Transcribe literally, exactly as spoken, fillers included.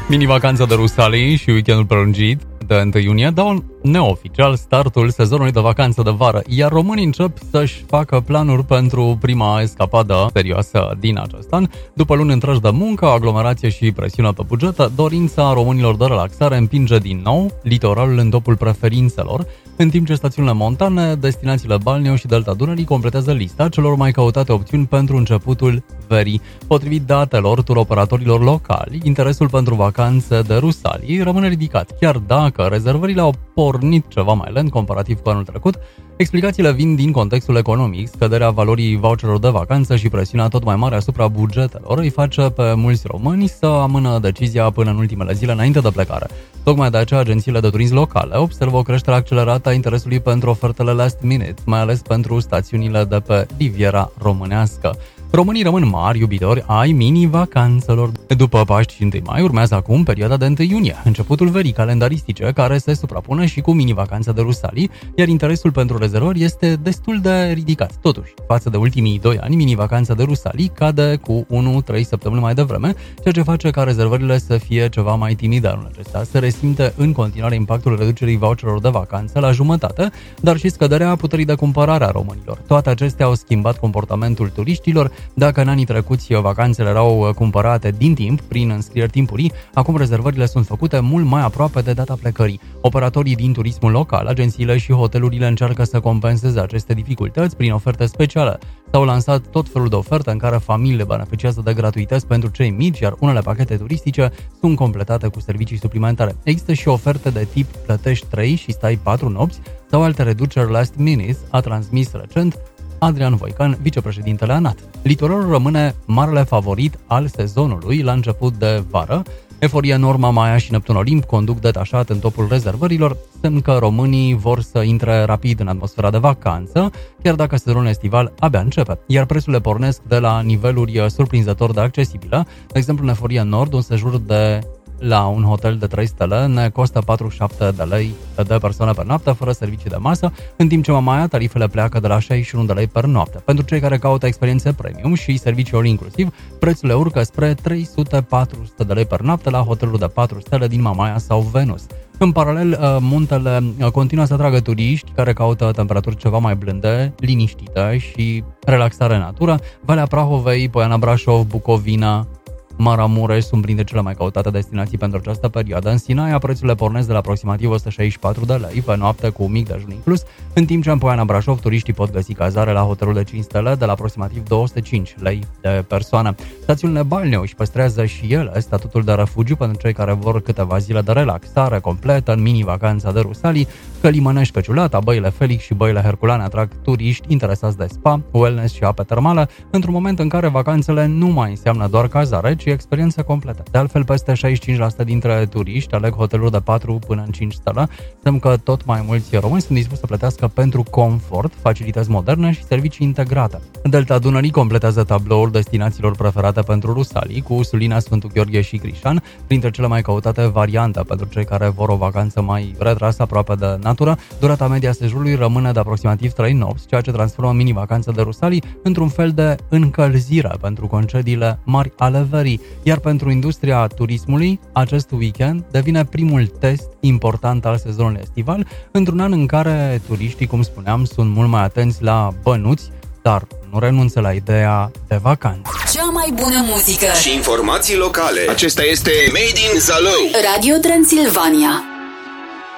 Mini-vacanța de Rusalii și weekendul prelungit de întâi iunie dau neoficial startul sezonului de vacanță de vară, iar românii încep să-și facă planuri pentru prima escapadă serioasă din acest an. După luni întregi de muncă, aglomerație și presiune pe bugetă, dorința românilor de relaxare împinge din nou litoralul în topul preferințelor, în timp ce stațiunile montane, destinațiile Balneo și Delta Dunării completează lista celor mai căutate opțiuni pentru începutul verii. Potrivit datelor turoperatorilor locali, interesul pentru vacanțe de Rusalii rămâne ridicat, chiar dacă rezervările au pornit ceva mai lent comparativ cu anul trecut. Explicațiile vin din contextul economic. Scăderea valorii voucherelor de vacanță și presiunea tot mai mare asupra bugetelor îi face pe mulți români să amână decizia până în ultimele zile înainte de plecare. Tocmai de aceea, agențiile de turism locale observă o creștere accelerată a interesului pentru ofertele last minute, mai ales pentru stațiunile de pe Riviera Românească. Românii rămân mari iubitori ai mini-vacanțelor. După Paști și întâi mai, urmează acum perioada de întâi iunie, începutul verii calendaristice, care se suprapune și cu mini-vacanța de Rusalii, iar interesul pentru rezervări este destul de ridicat. Totuși, față de ultimii doi ani, mini-vacanța de Rusalii cade cu unu trei săptămâni mai devreme, ceea ce face ca rezervările să fie ceva mai timide anul acesta. Se resimte în continuare impactul reducerii voucherelor de vacanță la jumătate, dar și scăderea puterii de cumpărare a românilor. Toate acestea au schimbat comportamentul turiștilor. Dacă în anii trecuți vacanțele erau cumpărate din timp, prin înscrieri timpurii, acum rezervările sunt făcute mult mai aproape de data plecării. Operatorii din turismul local, agențiile și hotelurile încearcă să compenseze aceste dificultăți prin oferte speciale. S-au lansat tot felul de oferte în care familiile beneficiază de gratuități pentru cei mici, iar unele pachete turistice sunt completate cu servicii suplimentare. Există și oferte de tip plătești trei și stai patru nopți sau alte reduceri last minute, a transmis recent Adrian Voican, vicepreședintele ANAT. Litoralul rămâne marele favorit al sezonului la început de vară. Eforia, Norma, Maia și Neptun Olimp conduc detașat în topul rezervărilor, semn că românii vor să intre rapid în atmosfera de vacanță, chiar dacă sezonul estival abia începe, iar prețurile pornesc de la niveluri surprinzător de accesibile. De exemplu, în Eforia Nord, un sejur de la un hotel de trei stele ne costă patruzeci și șapte de lei de persoană per noapte, fără servicii de masă, în timp ce Mamaia tarifele pleacă de la șaizeci și unu de lei per noapte. Pentru cei care caută experiențe premium și servicii all inclusiv, prețurile urcă spre trei sute patru sute de lei per noapte la hotelul de patru stele din Mamaia sau Venus. În paralel, muntele continuă să atragă turiști care caută temperaturi ceva mai blânde, liniștite și relaxare în natură. Valea Prahovei, Poiana Brașov, Bucovina, Maramureș sunt printre cele mai căutate destinații pentru această perioadă. În Sinaia, prețurile pornesc de la aproximativ o sută șaizeci și patru de lei pe noapte cu mic dejun inclus, în timp ce în Poiana Brașov turiștii pot găsi cazare la hotelul de cinci stele de la aproximativ două sute cinci lei de persoană. Stațiunile Balneo își păstrează și ele statutul de refugiu pentru cei care vor câteva zile de relaxare completă în mini-vacanța de Rusalii. Călimănești, Peciulata, Băile Felix și Băile Herculane atrag turiști interesați de spa, wellness și ape termală, într-un moment în care vacanțele nu mai înseamnă doar cazare, ci experiență completă. De altfel, peste șaizeci și cinci la sută dintre turiști aleg hoteluri de patru până în cinci stele, semn că tot mai mulți români sunt dispuși să plătească pentru confort, facilități moderne și servicii integrate. Delta Dunării completează tabloul destinațiilor preferate pentru Rusalii, cu Sulina, Sfântul Gheorghe și Crișan, printre cele mai căutate variante pentru cei care vor o vacanță mai retrasă aproape de natură. Durata media sejurului rămâne de aproximativ trei nopți, ceea ce transformă mini-vacanța de Rusalii într-un fel de încălzire pentru concediile mari ale verii. Iar pentru industria turismului, acest weekend devine primul test important al sezonului estival, într-un an în care turiștii, cum spuneam, sunt mult mai atenți la bănuți, dar nu renunță la ideea de vacanță. Cea mai bună muzică și informații locale. Acesta este Made in Zalău. Radio Transilvania.